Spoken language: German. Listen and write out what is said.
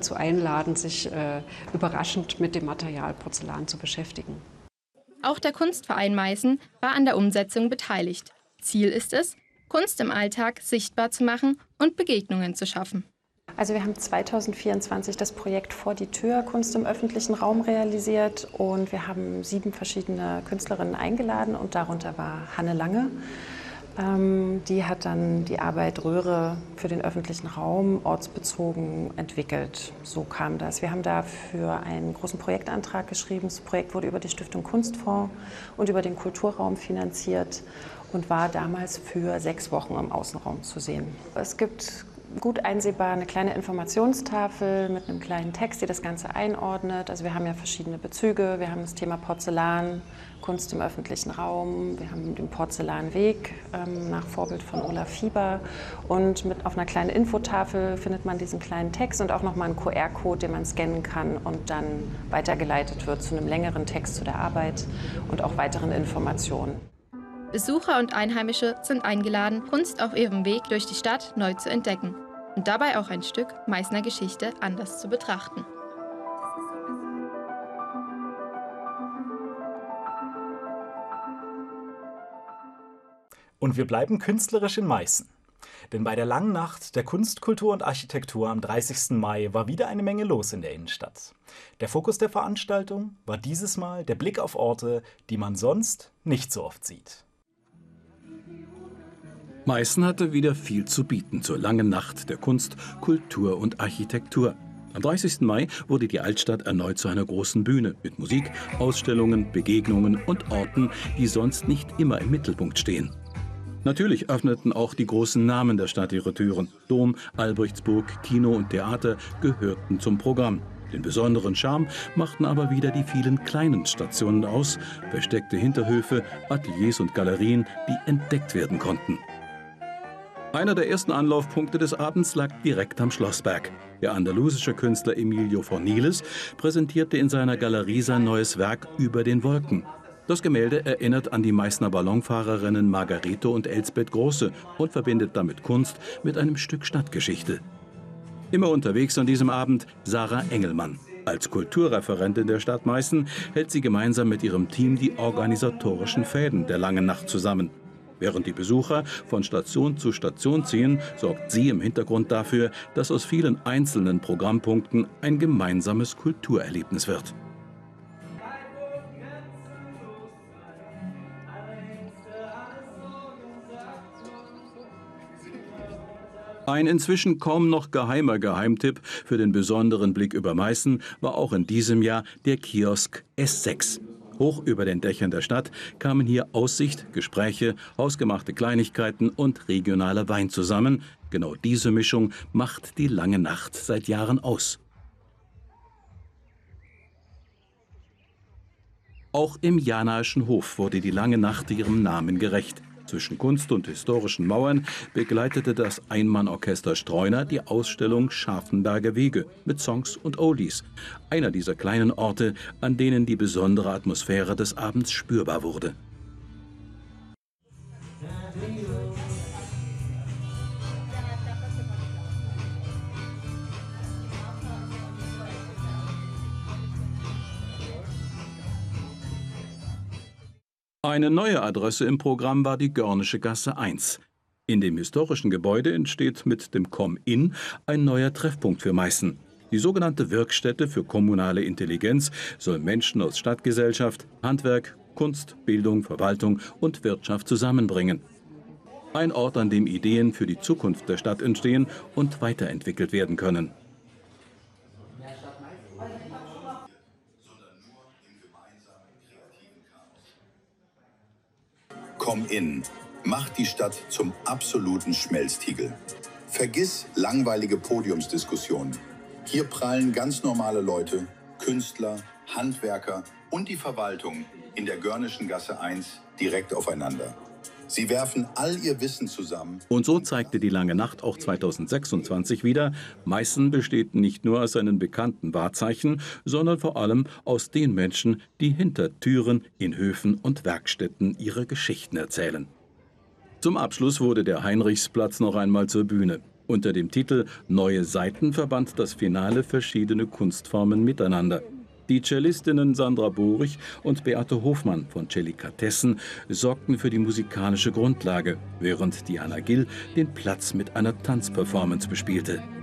dazu einladen, sich überraschend mit dem Material Porzellan zu beschäftigen. Auch der Kunstverein Meißen war an der Umsetzung beteiligt. Ziel ist es, Kunst im Alltag sichtbar zu machen und Begegnungen zu schaffen. Also wir haben 2024 das Projekt Vor die Tür Kunst im öffentlichen Raum realisiert und wir haben 7 verschiedene Künstlerinnen eingeladen und darunter war Hanne Lange. Die hat dann die Arbeit Röhre für den öffentlichen Raum ortsbezogen entwickelt. So kam das. Wir haben dafür einen großen Projektantrag geschrieben. Das Projekt wurde über die Stiftung Kunstfonds und über den Kulturraum finanziert und war damals für 6 Wochen im Außenraum zu sehen. Es gibt gut einsehbar eine kleine Informationstafel mit einem kleinen Text, die das Ganze einordnet. Also wir haben ja verschiedene Bezüge. Wir haben das Thema Porzellan, Kunst im öffentlichen Raum. Wir haben den Porzellanweg nach Vorbild von Olaf Fieber. Und auf einer kleinen Infotafel findet man diesen kleinen Text und auch nochmal einen QR-Code, den man scannen kann und dann weitergeleitet wird zu einem längeren Text zu der Arbeit und auch weiteren Informationen. Besucher und Einheimische sind eingeladen, Kunst auf ihrem Weg durch die Stadt neu zu entdecken und dabei auch ein Stück Meißner Geschichte anders zu betrachten. Und wir bleiben künstlerisch in Meißen. Denn bei der langen Nacht der Kunst, Kultur und Architektur am 30. Mai war wieder eine Menge los in der Innenstadt. Der Fokus der Veranstaltung war dieses Mal der Blick auf Orte, die man sonst nicht so oft sieht. Meißen hatte wieder viel zu bieten zur langen Nacht der Kunst, Kultur und Architektur. Am 30. Mai wurde die Altstadt erneut zu einer großen Bühne mit Musik, Ausstellungen, Begegnungen und Orten, die sonst nicht immer im Mittelpunkt stehen. Natürlich öffneten auch die großen Namen der Stadt ihre Türen. Dom, Albrechtsburg, Kino und Theater gehörten zum Programm. Den besonderen Charme machten aber wieder die vielen kleinen Stationen aus, versteckte Hinterhöfe, Ateliers und Galerien, die entdeckt werden konnten. Einer der ersten Anlaufpunkte des Abends lag direkt am Schlossberg. Der andalusische Künstler Emilio Forniles präsentierte in seiner Galerie sein neues Werk Über den Wolken. Das Gemälde erinnert an die Meißner Ballonfahrerinnen Margarete und Elsbeth Große und verbindet damit Kunst mit einem Stück Stadtgeschichte. Immer unterwegs an diesem Abend Sarah Engelmann. Als Kulturreferentin der Stadt Meißen hält sie gemeinsam mit ihrem Team die organisatorischen Fäden der langen Nacht zusammen. Während die Besucher von Station zu Station ziehen, sorgt sie im Hintergrund dafür, dass aus vielen einzelnen Programmpunkten ein gemeinsames Kulturerlebnis wird. Ein inzwischen kaum noch geheimer Geheimtipp für den besonderen Blick über Meißen war auch in diesem Jahr der Kiosk S6. Hoch über den Dächern der Stadt kamen hier Aussicht, Gespräche, hausgemachte Kleinigkeiten und regionaler Wein zusammen. Genau diese Mischung macht die lange Nacht seit Jahren aus. Auch im Janaischen Hof wurde die lange Nacht ihrem Namen gerecht. Zwischen Kunst und historischen Mauern begleitete das Einmannorchester Streuner die Ausstellung Scharfenberger Wege mit Songs und Oldies. Einer dieser kleinen Orte, an denen die besondere Atmosphäre des Abends spürbar wurde. Eine neue Adresse im Programm war die Görnische Gasse 1. In dem historischen Gebäude entsteht mit dem Com-In ein neuer Treffpunkt für Meißen. Die sogenannte Wirkstätte für kommunale Intelligenz soll Menschen aus Stadtgesellschaft, Handwerk, Kunst, Bildung, Verwaltung und Wirtschaft zusammenbringen. Ein Ort, an dem Ideen für die Zukunft der Stadt entstehen und weiterentwickelt werden können. Com-In macht die Stadt zum absoluten Schmelztiegel. Vergiss langweilige Podiumsdiskussionen. Hier prallen ganz normale Leute, Künstler, Handwerker und die Verwaltung in der Görnischen Gasse 1 direkt aufeinander. Sie werfen all ihr Wissen zusammen. Und so zeigte die lange Nacht auch 2026 wieder, Meißen besteht nicht nur aus seinen bekannten Wahrzeichen, sondern vor allem aus den Menschen, die hinter Türen, in Höfen und Werkstätten ihre Geschichten erzählen. Zum Abschluss wurde der Heinrichsplatz noch einmal zur Bühne. Unter dem Titel Neue Seiten verband das Finale verschiedene Kunstformen miteinander. Die Cellistinnen Sandra Borich und Beate Hofmann von Cellikatessen sorgten für die musikalische Grundlage, während Diana Gill den Platz mit einer Tanzperformance bespielte.